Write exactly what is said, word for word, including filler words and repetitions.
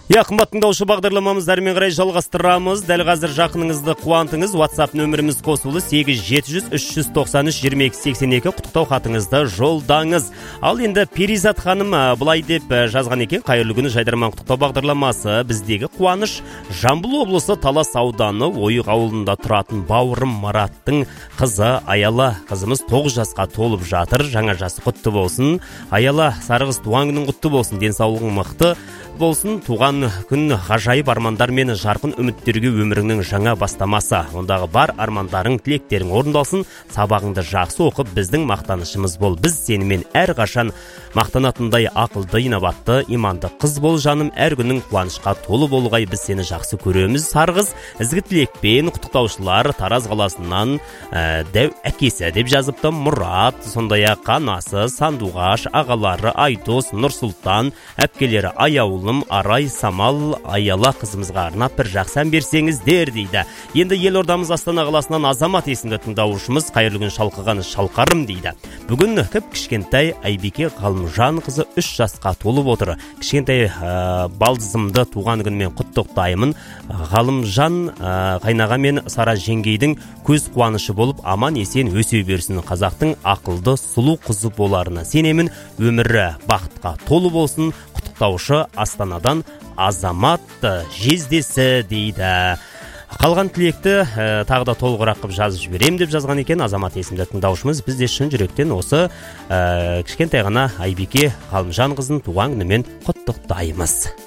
Я, қымбат тыңдаушы, бағдарламамызды әрмен қарай жалғастырамыз. Дәл қазір жақыныңызды қуантыңыз. WhatsApp нөміріміз қосулы сегіз жеті жүз үш жүз тоқсан үш жиырма екі сексен екі. Құттықтау хатыңызды жолдаңыз. Ал енді Перизат ханым былай деп жазған екен: қайырлы күні, Жайдарман құттықтау бағдарламасы. Біздегі қуаныш Жамбыл облысы Талас ауданы Ойық ауылында тұратын бауырым Мараттың қызы Аяла. Қызымыз тоғыз жасқа толып жатыр. Жаңа жасы құтты болсын. Аяла, сарығыз, туған күнің құтты болсын. Денсаулығың мықты болсын. Туған күн ғажайып армандар мен жарқын үміттерге өміріңнің жаңа бастамасы. Ондағы бар армандарың, тілектерің орындалсын. Сабағыңды жақсы оқып, біздің мақтанышымыз бол. Біз сенімен әр қашан мақтанатындай ақылды, инабатты, иманды қыз бол жаным. Әр күнің қуанышқа толы болғай, біз сені жақсы көреміз. Сарғыз, ізгі тілекпен құттықтаушылар Тараз қаласынан ә, дәу әкесі деп жазыпты. Мұрат, сондай-ақ анасы, Сандуғаш, ағалары Айдос, Нұрсұлтан, әпкелері Аяулым, Арай, Самал, Аяла қызымызға арнап бір жақсан берсеңіздер дейді. Енді елордамыз Астана қаласынан Азамат есімді тыңдаушымыз: қайырлы күн шалқыған шалқарым дейді. Бүгін кіп кішкентай Айбике Ғалымжан қызы үш жасқа толып отыр. Кішкентай ә, балдызымды туған күнмен құттықтаймын. Ғалымжан ә, қайнаға мен Сара жеңгейдің көз қуанышы болып аман есен өсе берсін. Қазақтың ақылды сұлу қызы боларына сенемін. Өмірі бақытқа толы болсын. Құттықтаушы Астанадан Азамат жездесі дейді. Қалған тілекті ә, тағы да толығырақ қып жазып жіберем деп жазған екен Азамат есімді тыңдаушымыз. Біз де шын жүректен осы ә, кішкентай ғана Айбике Ғалымжан қызын туған күнімен құттықтаймыз.